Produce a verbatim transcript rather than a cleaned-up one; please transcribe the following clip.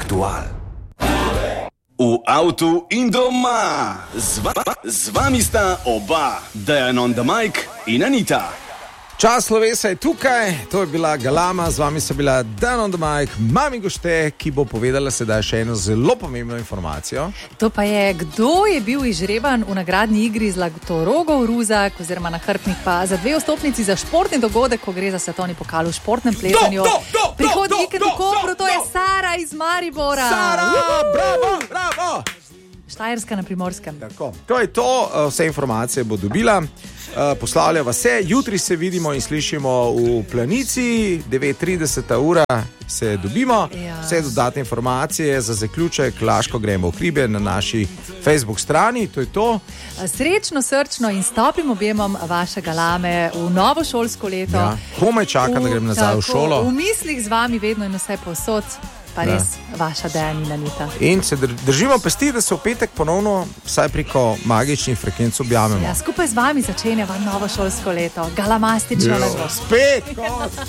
Aktual. V avtu in doma. Z, va, z vami sta oba, Dejan on the mic in Anita. Čas slovesa je tukaj, to je bila Galama, z vami so bila Dejan on the mic, mami Gošte, ki bo povedala sedaj še eno zelo pomembno informacijo. To pa je, kdo je bil izžreban v nagradni igri Zlatorogov Ruzak oziroma nahrbtnik pa za dve vstopnici za športni dogodek, ko gre za svetovni pokal v športnem plezanju. Do, do, do, Prihodnji do, vikend do, v Kopru, do, to je do. Sara iz Maribora. Sara, bravo, bravo! Štajerska na Primorskem. Tako, to je to, vse informacije bo dobila. Poslavljava se, jutri se vidimo in slišimo v Planici, devet trideset ura se dobimo. Ja. Vse dodatne informacije za zaključek Laško gremo v hribe na naši Facebook strani, to je to. Srečno, srčno in s toplim objemom vaše Galame v novo šolsko leto. Ja. Komaj čakam, da grem nazaj v šolo. V mislih z vami vedno in vse povsod. Pa res ja. Vaša Dejanina Anita. In se držimo pesti, da se v petek ponovno vsaj preko magičnih frekvenc objamemo. Ja, skupaj z vami začenjava novo šolsko leto. Galamastično. Jo, spet!